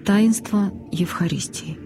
Таинство Евхаристии.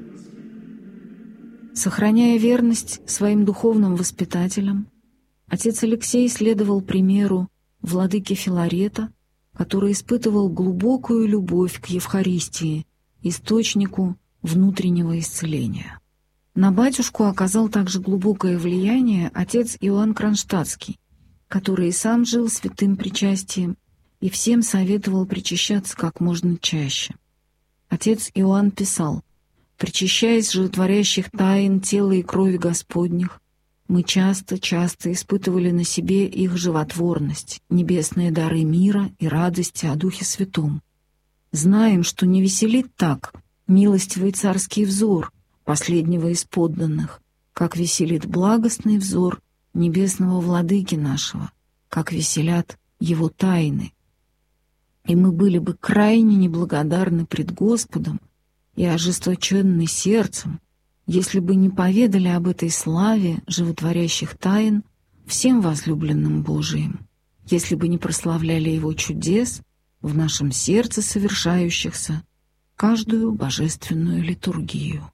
Сохраняя верность своим духовным воспитателям, отец Алексей следовал примеру владыки Филарета, который испытывал глубокую любовь к Евхаристии, источнику внутреннего исцеления. На батюшку оказал также глубокое влияние отец Иоанн Кронштадтский, который и сам жил святым причастием и всем советовал причащаться как можно чаще. Отец Иоанн писал: «Причащаясь животворящих тайн тела и крови Господних, мы часто испытывали на себе их животворность, небесные дары мира и радости о Духе Святом. Знаем, что не веселит так милостивый царский взор последнего из подданных, как веселит благостный взор небесного владыки нашего, как веселят его тайны. И мы были бы крайне неблагодарны пред Господом и ожесточенны сердцем, если бы не поведали об этой славе животворящих тайн всем возлюбленным Божиим, если бы не прославляли Его чудес в нашем сердце совершающихся каждую божественную литургию».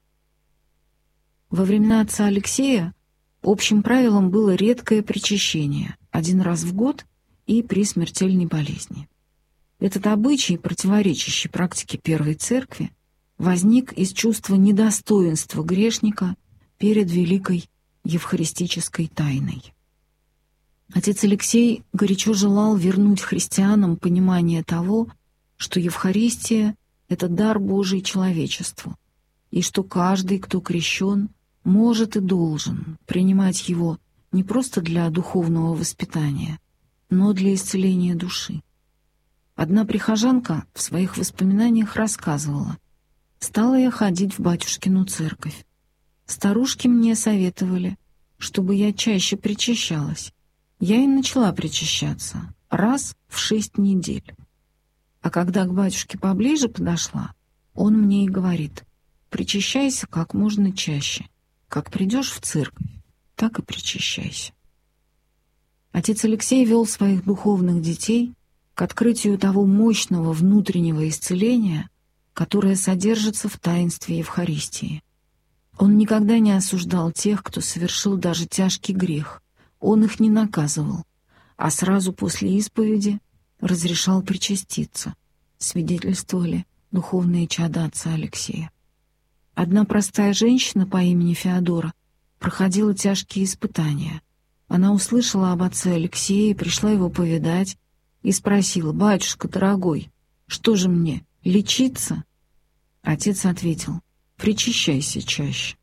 Во времена отца Алексея общим правилом было редкое причащение один раз в год и при смертельной болезни. Этот обычай, противоречащий практике Первой Церкви, возник из чувства недостоинства грешника перед великой евхаристической тайной. Отец Алексей горячо желал вернуть христианам понимание того, что Евхаристия — это дар Божий человечеству, и что каждый, кто крещен, может и должен принимать его не просто для духовного воспитания, но для исцеления души. Одна прихожанка в своих воспоминаниях рассказывала: «Стала я ходить в батюшкину церковь. Старушки мне советовали, чтобы я чаще причащалась. Я и начала причащаться раз в 6 недель. А когда к батюшке поближе подошла, он мне и говорит: причащайся как можно чаще. Как придешь в церковь, так и причащайся». Отец Алексей вел своих духовных детей к открытию того мощного внутреннего исцеления, которое содержится в таинстве Евхаристии. Он никогда не осуждал тех, кто совершил даже тяжкий грех. Он их не наказывал, а сразу после исповеди разрешал причаститься, свидетельствовали духовные чада отца Алексея. Одна простая женщина по имени Феодора проходила тяжкие испытания. Она услышала об отце Алексее, пришла его повидать и спросила: «Батюшка дорогой, что же мне, лечиться?» Отец ответил: «Причащайся чаще».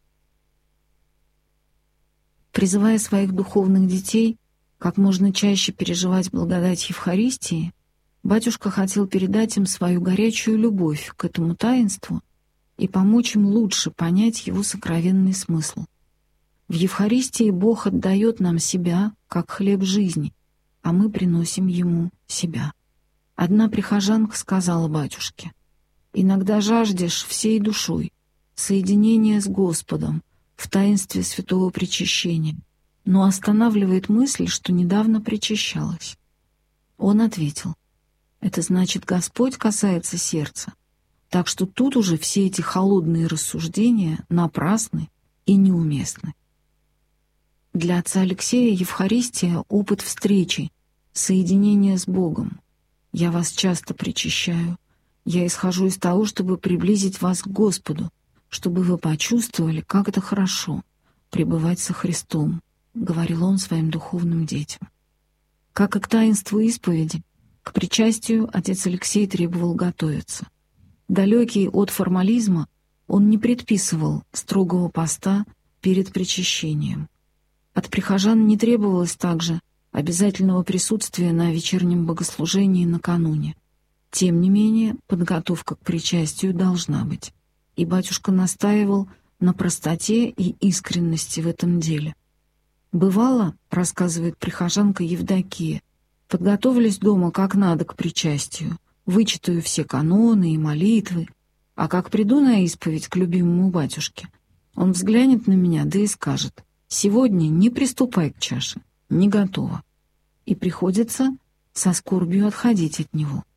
Призывая своих духовных детей как можно чаще переживать благодать Евхаристии, батюшка хотел передать им свою горячую любовь к этому таинству и помочь им лучше понять его сокровенный смысл. В Евхаристии Бог отдает нам себя, как хлеб жизни, а мы приносим Ему себя. Одна прихожанка сказала батюшке: «Иногда жаждешь всей душой соединения с Господом в таинстве святого причащения, но останавливает мысль, что недавно причащалась». Он ответил: «Это значит, Господь касается сердца, так что тут уже все эти холодные рассуждения напрасны и неуместны». Для отца Алексея Евхаристия — опыт встречи, соединения с Богом. «Я вас часто причащаю. Я исхожу из того, чтобы приблизить вас к Господу, чтобы вы почувствовали, как это хорошо — пребывать со Христом», — говорил он своим духовным детям. Как и к таинству исповеди, к причастию отец Алексей требовал готовиться. Далекий от формализма, он не предписывал строгого поста перед причащением. От прихожан не требовалось также обязательного присутствия на вечернем богослужении накануне. Тем не менее, подготовка к причастию должна быть, и батюшка настаивал на простоте и искренности в этом деле. «Бывало, — рассказывает прихожанка Евдокия, — подготовились дома как надо к причастию, вычитаю все каноны и молитвы, а как приду на исповедь к любимому батюшке, он взглянет на меня, да и скажет: сегодня не приступай к чаше, не готова». И приходится со скорбью отходить от него.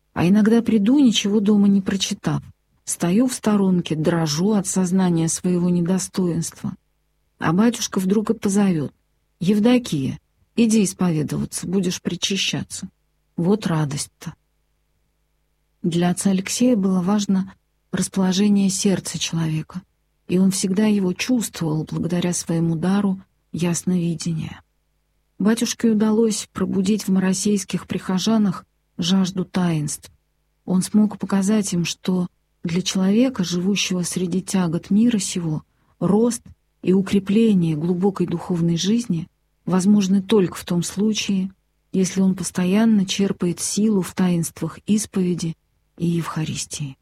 А иногда приду, ничего дома не прочитав. Стою в сторонке, дрожу от сознания своего недостоинства. А батюшка вдруг и позовет: «Евдокия, иди исповедоваться, будешь причащаться». Вот радость-то. Для отца Алексея было важно расположение сердца человека, и он всегда его чувствовал благодаря своему дару ясновидения. Батюшке удалось пробудить в мароссейских прихожанах жажду таинств. Он смог показать им, что для человека, живущего среди тягот мира сего, рост и укрепление глубокой духовной жизни возможны только в том случае, если он постоянно черпает силу в таинствах исповеди и Евхаристии.